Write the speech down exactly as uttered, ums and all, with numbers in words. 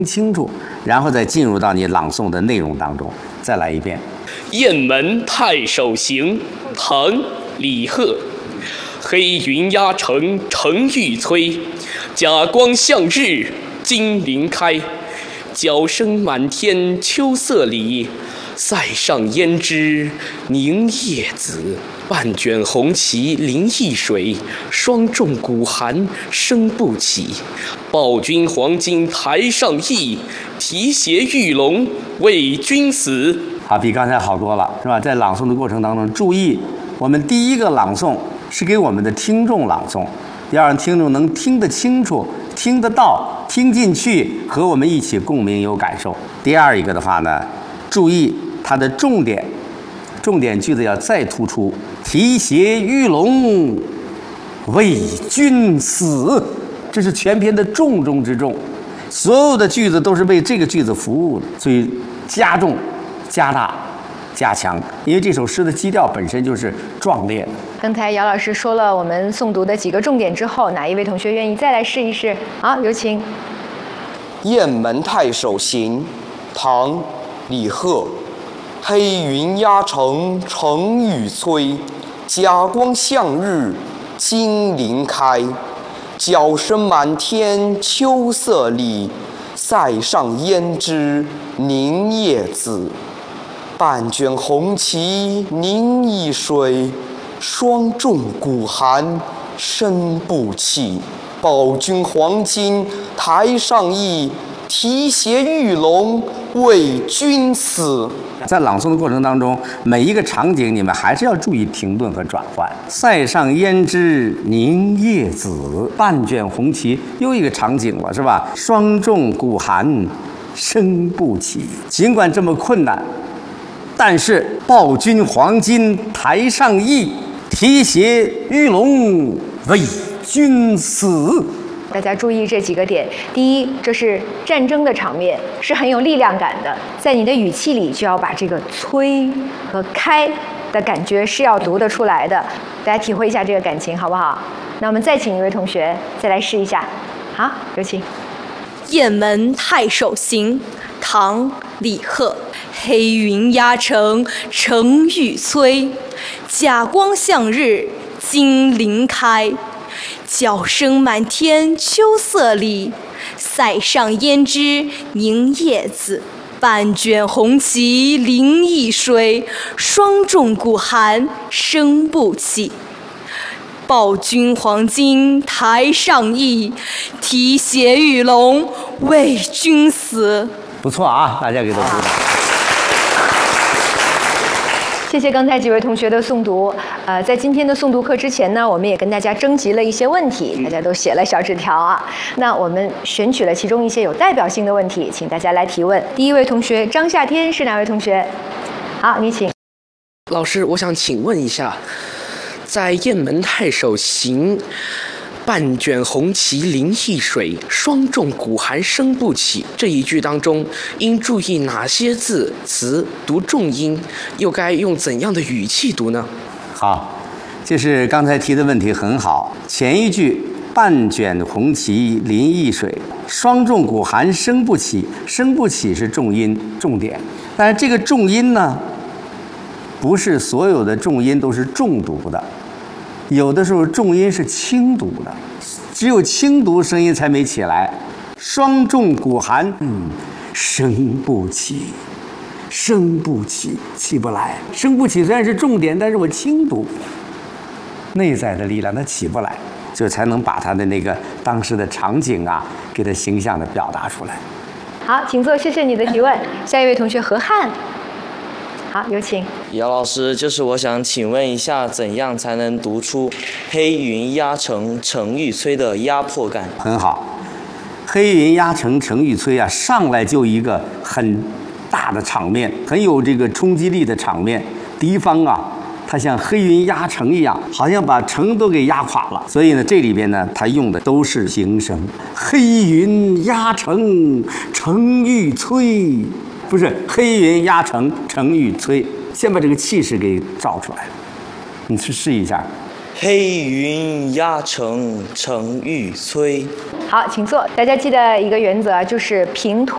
清楚，然后再进入到你朗诵的内容当中。再来一遍。 雁门太守行，唐·李贺。黑云压城城欲摧，甲光向日金鳞开。角声满天秋色里，塞上胭脂凝夜紫。半卷红旗临易水，霜重鼓寒声不起。报君黄金台上意，提携玉龙为君死。 好，比刚才好多了，是吧？在朗诵的过程当中，注意，我们第一个朗诵是给我们的听众朗诵，要让听众能听得清楚、听得到、听进去，和我们一起共鸣有感受。第二一个的话呢，注意它的重点，重点句子要再突出。提携玉龙为君死，这是全篇的重中之重，所有的句子都是为这个句子服务的，所以加重、加大、加强，因为这首诗的基调本身就是壮烈的。 刚才姚老师说了我们诵读的几个重点之后，哪一位同学愿意再来试一试？好，有请。 雁门太守行，唐·李贺。黑云压城城欲摧，甲光向日金鳞开。角声满天秋色里，塞上胭脂凝夜紫。半卷红旗凝易水，霜重鼓寒声不起。报君黄金台上意，提携玉龙为君死。 在朗诵的过程当中，每一个场景你们还是要注意停顿和转换。塞上胭脂凝夜紫，半卷红旗，又一个场景了，是吧？霜重鼓寒声不起。尽管这么困难，但是报君黄金台上意，提携玉龙为君死。 大家注意这几个点。第一，这是战争的场面，是很有力量感的，在你的语气里就要把这个催和开的感觉是要读得出来的，大家体会一下这个感情好不好？那我们再请一位同学再来试一下。好，有请。 雁门太守行，唐·李贺。黑云压城城欲摧，甲光向日金鳞开。角声满天秋色里，塞上胭脂凝夜紫。半卷红旗临易水，霜重鼓寒声不起。报君黄金台上意，提携玉龙为君死。 不错啊，大家给他鼓掌。 谢谢刚才几位同学的诵读。呃，在今天的诵读课之前呢，我们也跟大家征集了一些问题，大家都写了小纸条啊。那我们选取了其中一些有代表性的问题，请大家来提问。第一位同学张夏天是哪位同学？好，你请。 老师，我想请问一下，在雁门太守行，半卷红旗临易水，霜重鼓寒声不起这一句当中，应注意哪些字词读重音，又该用怎样的语气读呢？ 好，这是刚才提的问题很好。前一句半卷红旗临易水，霜重鼓寒声不起，声不起是重音重点，但是这个重音呢，不是所有的重音都是重读的，有的时候重音是轻读的，只有轻读声音才没起来。霜重鼓寒，嗯，声不起，声不起，起不来。声不起虽然是重点，但是我轻读，内在的力量它起不来，就才能把它的那个当时的场景啊，给它形象的表达出来。 好，请坐，谢谢你的提问。下一位同学何汉。好，有请。 姚老师，就是我想请问一下，怎样才能读出黑云压城城欲摧的压迫感？ 很好，黑云压城城欲摧啊，上来就一个很大的场面，很有这个冲击力的场面。敌方啊，它像黑云压城一样，好像把城都给压垮了。所以呢，这里边呢，它用的都是形声，黑云压城城欲摧。不是黑云压城城欲摧，先把这个气势给照出来。你去试一下。 黑云压城城欲摧。 好，请坐。大家记得一个原则，就是平涂